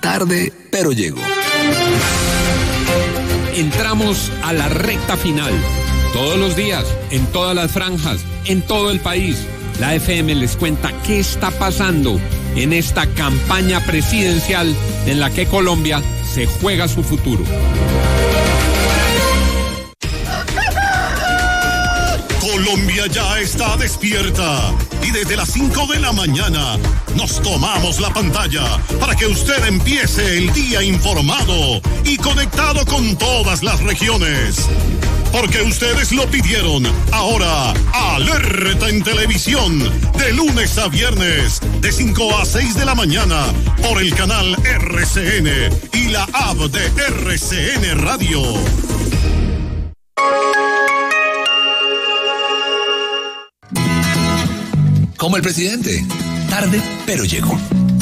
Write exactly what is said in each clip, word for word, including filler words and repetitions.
tarde, pero llegó. Entramos a la recta final. Todos los días, en todas las franjas, en todo el país, la F M les cuenta qué está pasando en esta campaña presidencial en la que Colombia se juega su futuro. Colombia ya está despierta y desde las cinco de la mañana nos tomamos la pantalla para que usted empiece el día informado y conectado con todas las regiones. Porque ustedes lo pidieron. Ahora, Alerta en Televisión, de lunes a viernes, de cinco a seis de la mañana, por el canal R C N y la app de R C N Radio. Como el presidente. Tarde, pero llegó.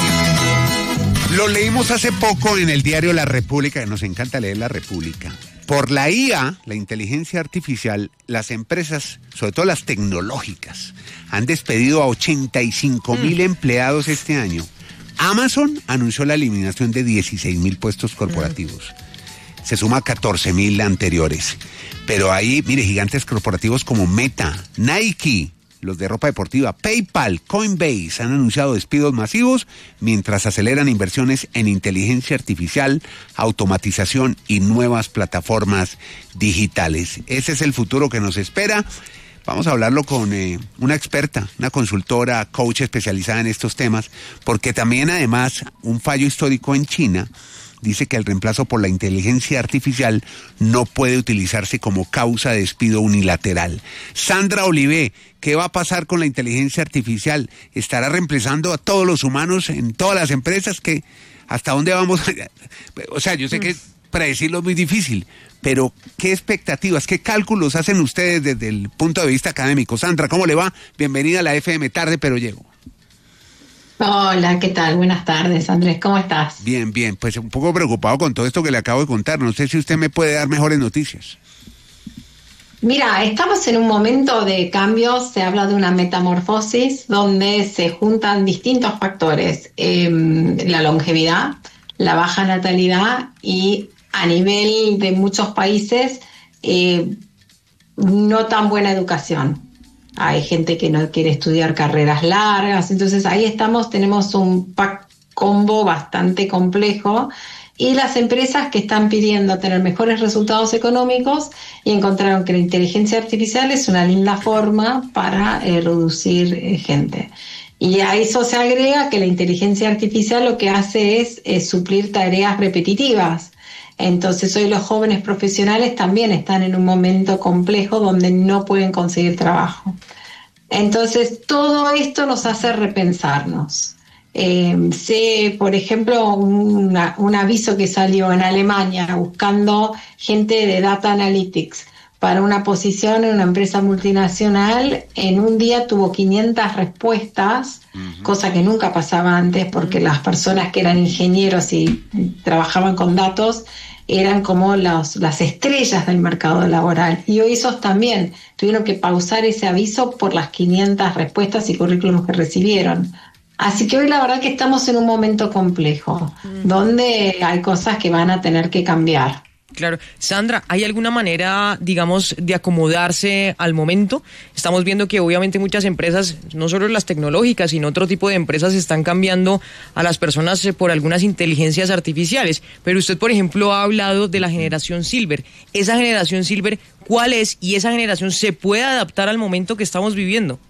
Lo leímos hace poco en el diario La República, que nos encanta leer La República. Por la I A, la inteligencia artificial, las empresas, sobre todo las tecnológicas, han despedido a ochenta y cinco mil empleados este año. Amazon anunció la eliminación de dieciséis mil puestos corporativos. Se suma a catorce mil anteriores. Pero ahí, mire, gigantes corporativos como Meta, Nike, los de ropa deportiva, PayPal, Coinbase han anunciado despidos masivos mientras aceleran inversiones en inteligencia artificial, automatización y nuevas plataformas digitales. Ese es el futuro que nos espera. Vamos a hablarlo con eh, una experta, una consultora, coach especializada en estos temas, porque también además un fallo histórico en China dice que el reemplazo por la inteligencia artificial no puede utilizarse como causa de despido unilateral. Sandra Olivé, ¿qué va a pasar con la inteligencia artificial? ¿Estará reemplazando a todos los humanos en todas las empresas? ¿Qué, ¿Hasta dónde vamos? O sea, yo sé que predecirlo es muy difícil, pero ¿qué expectativas, qué cálculos hacen ustedes desde el punto de vista académico? Sandra, ¿cómo le va? Bienvenida a la F M, tarde pero llego. Hola, ¿qué tal? Buenas tardes, Andrés, ¿cómo estás? Bien, bien, pues un poco preocupado con todo esto que le acabo de contar. No sé si usted me puede dar mejores noticias. Mira, estamos en un momento de cambios, se habla de una metamorfosis donde se juntan distintos factores, eh, la longevidad, la baja natalidad y a nivel de muchos países eh, no tan buena educación. Hay gente que no quiere estudiar carreras largas, entonces ahí estamos, tenemos un pack combo bastante complejo y las empresas que están pidiendo tener mejores resultados económicos y encontraron que la inteligencia artificial es una linda forma para eh, reducir eh, gente. Y a eso se agrega que la inteligencia artificial lo que hace es, es suplir tareas repetitivas. Entonces hoy los jóvenes profesionales también están en un momento complejo donde no pueden conseguir trabajo. Entonces todo esto nos hace repensarnos. Eh, sé, por ejemplo, una, un aviso que salió en Alemania buscando gente de Data Analytics para una posición en una empresa multinacional. En un día tuvo quinientas respuestas, uh-huh. cosa que nunca pasaba antes porque las personas que eran ingenieros y trabajaban con datos eran como los, las estrellas del mercado laboral. Y hoy esos también tuvieron que pausar ese aviso por las quinientas respuestas y currículums que recibieron. Así que hoy la verdad que estamos en un momento complejo, mm. donde hay cosas que van a tener que cambiar. Claro. Sandra, ¿hay alguna manera, digamos, de acomodarse al momento? Estamos viendo que obviamente muchas empresas, no solo las tecnológicas, sino otro tipo de empresas están cambiando a las personas por algunas inteligencias artificiales. Pero usted, por ejemplo, ha hablado de la generación Silver. Esa generación Silver, ¿cuál es? ¿Y esa generación se puede adaptar al momento que estamos viviendo?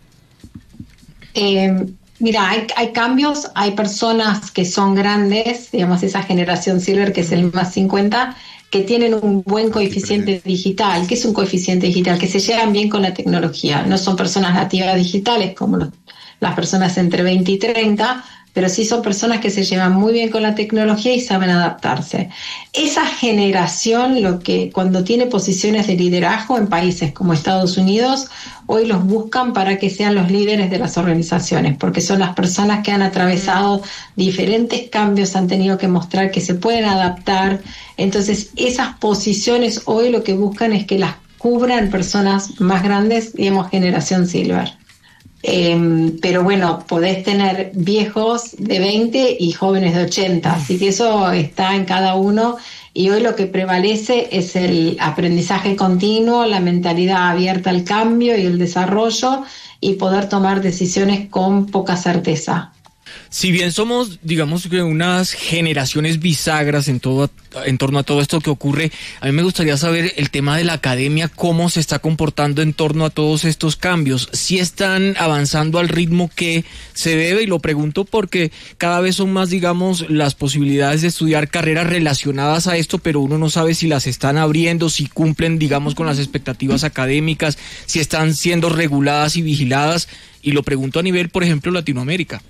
Eh... Mira, hay, hay cambios, hay personas que son grandes, digamos esa generación Silver que es el más cincuenta, que tienen un buen coeficiente digital. ¿Qué es un coeficiente digital? Que se llevan bien con la tecnología. No son personas nativas digitales como los, las personas entre veinte y treinta, pero sí son personas que se llevan muy bien con la tecnología y saben adaptarse. Esa generación, lo que cuando tiene posiciones de liderazgo en países como Estados Unidos, hoy los buscan para que sean los líderes de las organizaciones, porque son las personas que han atravesado diferentes cambios, han tenido que mostrar que se pueden adaptar. Entonces, esas posiciones hoy lo que buscan es que las cubran personas más grandes, digamos, generación Silver. Eh, pero bueno, podés tener viejos de veinte y jóvenes de ochenta, así que eso está en cada uno, y hoy lo que prevalece es el aprendizaje continuo, la mentalidad abierta al cambio y el desarrollo, y poder tomar decisiones con poca certeza. Si bien somos, digamos que unas generaciones bisagras en todo, en torno a todo esto que ocurre, a mí me gustaría saber el tema de la academia, cómo se está comportando en torno a todos estos cambios, si están avanzando al ritmo que se debe, y lo pregunto porque cada vez son más, digamos, las posibilidades de estudiar carreras relacionadas a esto, pero uno no sabe si las están abriendo, si cumplen, digamos, con las expectativas académicas, si están siendo reguladas y vigiladas, y lo pregunto a nivel, por ejemplo, Latinoamérica.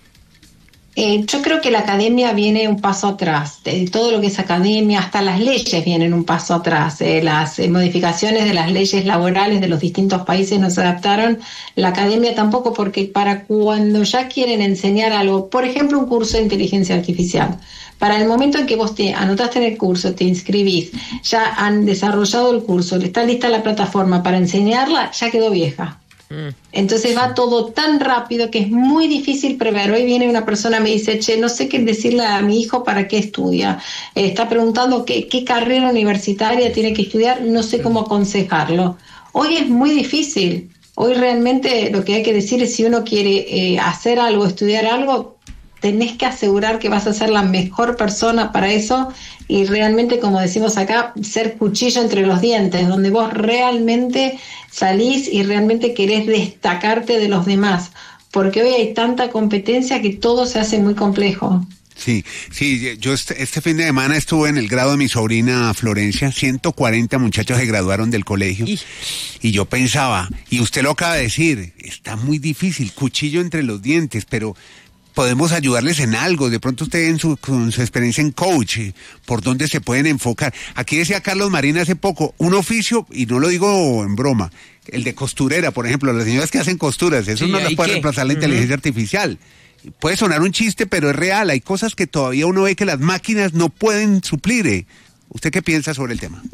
Eh, yo creo que la academia viene un paso atrás, de todo lo que es academia, hasta las leyes vienen un paso atrás, eh, las eh, modificaciones de las leyes laborales de los distintos países no se adaptaron, la academia tampoco, porque para cuando ya quieren enseñar algo, por ejemplo un curso de inteligencia artificial, para el momento en que vos te anotaste en el curso, te inscribís, ya han desarrollado el curso, está lista la plataforma para enseñarla, ya quedó vieja. Entonces va todo tan rápido que es muy difícil prever. Hoy viene una persona, me dice, che, no sé qué decirle a mi hijo para qué estudia. Eh, está preguntando qué, qué carrera universitaria tiene que estudiar, no sé cómo aconsejarlo. Hoy es muy difícil. Hoy realmente lo que hay que decir es, si uno quiere eh, hacer algo, estudiar algo, tenés que asegurar que vas a ser la mejor persona para eso, y realmente, como decimos acá, ser cuchillo entre los dientes, donde vos realmente salís y realmente querés destacarte de los demás, porque hoy hay tanta competencia que todo se hace muy complejo. Sí, sí, yo este, este fin de semana estuve en el grado de mi sobrina Florencia, ciento cuarenta muchachos se graduaron del colegio, y, y yo pensaba, y usted lo acaba de decir, está muy difícil, cuchillo entre los dientes, pero podemos ayudarles en algo. De pronto usted en su, con su experiencia en coach, ¿por dónde se pueden enfocar? Aquí decía Carlos Marín hace poco, un oficio, y no lo digo en broma, el de costurera, por ejemplo, las señoras que hacen costuras, eso sí, no las puede qué? reemplazar la uh-huh. inteligencia artificial. Puede sonar un chiste, pero es real, hay cosas que todavía uno ve que las máquinas no pueden suplir. ¿eh? ¿Usted qué piensa sobre el tema?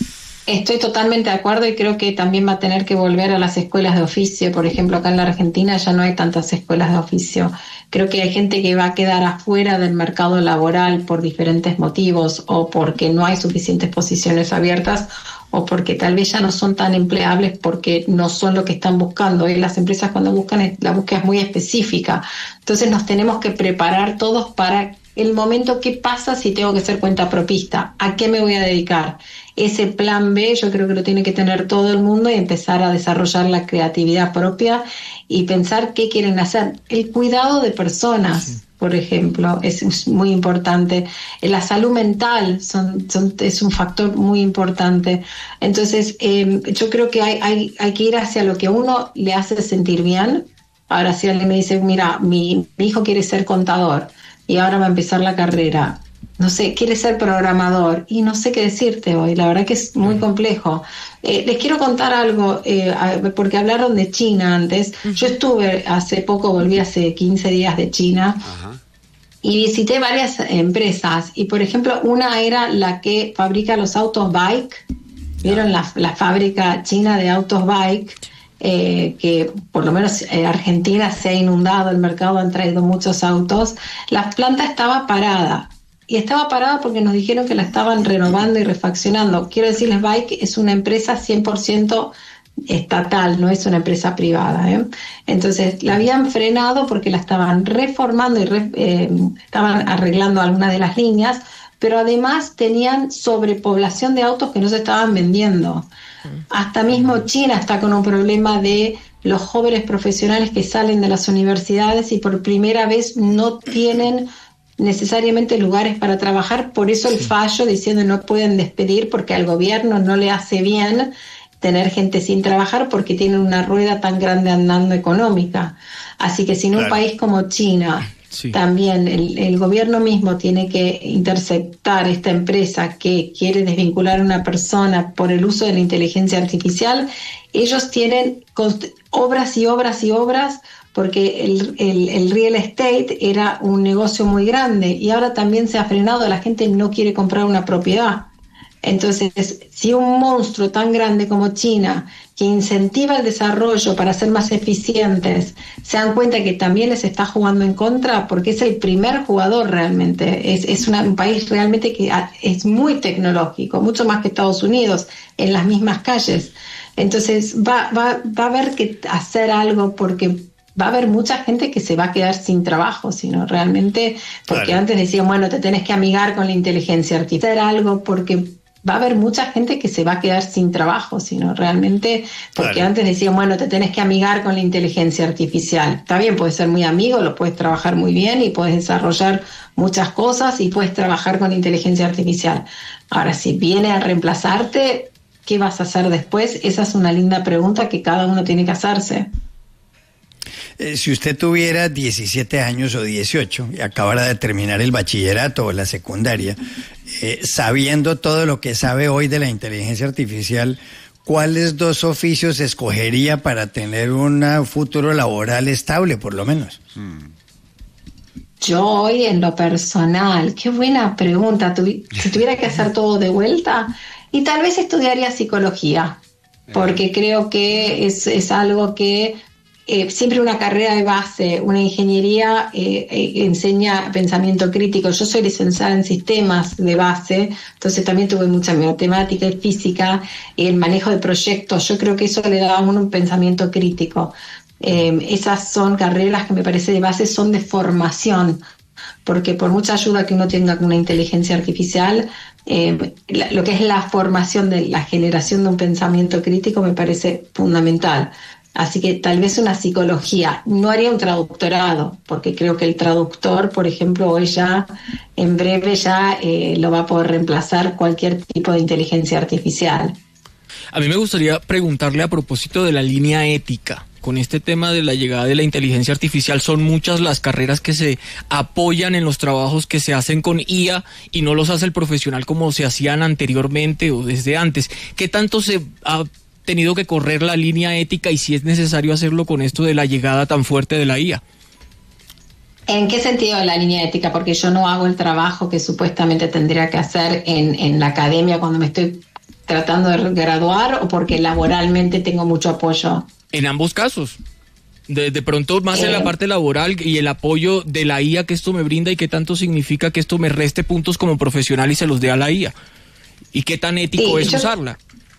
Estoy totalmente de acuerdo, y creo que también va a tener que volver a las escuelas de oficio. Por ejemplo, acá en la Argentina ya no hay tantas escuelas de oficio. Creo que hay gente que va a quedar afuera del mercado laboral por diferentes motivos, o porque no hay suficientes posiciones abiertas, o porque tal vez ya no son tan empleables porque no son lo que están buscando. Y las empresas, cuando buscan, la búsqueda es muy específica. Entonces nos tenemos que preparar todos para el momento. ¿Qué pasa si tengo que ser cuentapropista? ¿A qué me voy a dedicar? Ese plan B yo creo que lo tiene que tener todo el mundo, y empezar a desarrollar la creatividad propia y pensar qué quieren hacer. El cuidado de personas, sí. por ejemplo, es, es muy importante. La salud mental son, son, es un factor muy importante. Entonces, eh, yo creo que hay, hay, hay que ir hacia lo que a uno le hace sentir bien. Ahora, si alguien me dice, mira, mi, mi hijo quiere ser contador y ahora va a empezar la carrera, no sé, quiere ser programador, y no sé qué decirte hoy, la verdad que es muy complejo. Eh, les quiero contar algo, eh, porque hablaron de China antes. Uh-huh. Yo estuve hace poco, volví hace quince días de China, uh-huh. y visité varias empresas, y por ejemplo, una era la que fabrica los autos Bike. ¿Vieron la, la fábrica china de autos Bike? Eh, que por lo menos eh, Argentina se ha inundado, el mercado han traído muchos autos. La planta estaba parada. Y estaba parada porque nos dijeron que la estaban renovando y refaccionando. Quiero decirles, Bike es una empresa cien por ciento estatal, no es una empresa privada. ¿eh? Entonces, la habían frenado porque la estaban reformando y re, eh, estaban arreglando algunas de las líneas, pero además tenían sobrepoblación de autos que no se estaban vendiendo. Hasta mismo China está con un problema de los jóvenes profesionales que salen de las universidades y por primera vez no tienen necesariamente lugares para trabajar, por eso el fallo diciendo no pueden despedir porque al gobierno no le hace bien tener gente sin trabajar porque tienen una rueda tan grande andando económica. Así que si en claro. un país como China sí. también el, el gobierno mismo tiene que interceptar esta empresa que quiere desvincular a una persona por el uso de la inteligencia artificial, ellos tienen cost- obras y obras y obras, porque el, el, el real estate era un negocio muy grande y ahora también se ha frenado, la gente no quiere comprar una propiedad. Entonces, si un monstruo tan grande como China, que incentiva el desarrollo para ser más eficientes, se dan cuenta que también les está jugando en contra, porque es el primer jugador realmente, es, es una, un país realmente que es muy tecnológico, mucho más que Estados Unidos, en las mismas calles. Entonces va, va, va a haber que hacer algo, porque va a haber mucha gente que se va a quedar sin trabajo, sino realmente, porque claro. Antes decían, bueno, te tenés que amigar con la inteligencia artificial, hacer algo porque va a haber mucha gente que se va a quedar sin trabajo, sino realmente, porque claro. Antes decían, bueno, te tenés que amigar con la inteligencia artificial. Está bien, puedes ser muy amigo, lo puedes trabajar muy bien y puedes desarrollar muchas cosas y puedes trabajar con inteligencia artificial. Ahora, si viene a reemplazarte, ¿qué vas a hacer después? Esa es una linda pregunta que cada uno tiene que hacerse. Eh, si usted tuviera diecisiete años o dieciocho y acabara de terminar el bachillerato o la secundaria, eh, sabiendo todo lo que sabe hoy de la inteligencia artificial, ¿cuáles dos oficios escogería para tener un futuro laboral estable, por lo menos? Hmm. Yo hoy, en lo personal, qué buena pregunta. Tuvi- si tuviera que hacer todo de vuelta, y tal vez estudiaría psicología, porque creo que es, es algo que Eh, siempre una carrera de base, una ingeniería eh, eh, enseña pensamiento crítico. Yo soy licenciada en sistemas de base, entonces también tuve mucha matemática y física, el manejo de proyectos. Yo creo que eso le da a uno un pensamiento crítico. Eh, esas son carreras que me parece de base, son de formación, porque por mucha ayuda que uno tenga con una inteligencia artificial, eh, la, lo que es la formación de la generación de un pensamiento crítico me parece fundamental. Así que tal vez una psicología. No haría un traductorado, porque creo que el traductor, por ejemplo, hoy ya, en breve ya eh, lo va a poder reemplazar cualquier tipo de inteligencia artificial. A mí me gustaría preguntarle a propósito de la línea ética. Con este tema de la llegada de la inteligencia artificial, son muchas las carreras que se apoyan en los trabajos que se hacen con I A y no los hace el profesional como se hacían anteriormente o desde antes. ¿Qué tanto se ha tenido que correr la línea ética y si es necesario hacerlo con esto de la llegada tan fuerte de la I A? ¿En qué sentido la línea ética? Porque yo no hago el trabajo que supuestamente tendría que hacer en, en la academia cuando me estoy tratando de graduar, o porque laboralmente tengo mucho apoyo. En ambos casos. De, de pronto más eh, en la parte laboral y el apoyo de la I A que esto me brinda, y qué tanto significa que esto me reste puntos como profesional y se los dé a la I A. ¿Y qué tan ético sí, es yo, usarla?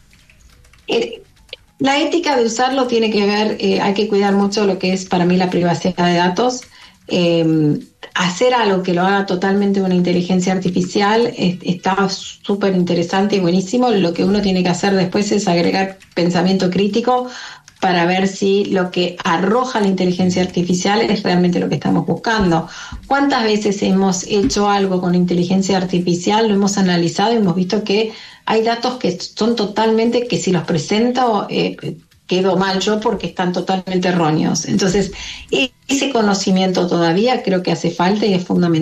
Eh, la ética de usarlo tiene que ver, eh, hay que cuidar mucho lo que es para mí la privacidad de datos. Eh, hacer algo que lo haga totalmente una inteligencia artificial es, está súper interesante y buenísimo. Lo que uno tiene que hacer después es agregar pensamiento crítico para ver si lo que arroja la inteligencia artificial es realmente lo que estamos buscando. ¿Cuántas veces hemos hecho algo con inteligencia artificial, lo hemos analizado y hemos visto que hay datos que son totalmente, que si los presento, eh, quedo mal yo porque están totalmente erróneos? Entonces, ese conocimiento todavía creo que hace falta y es fundamental.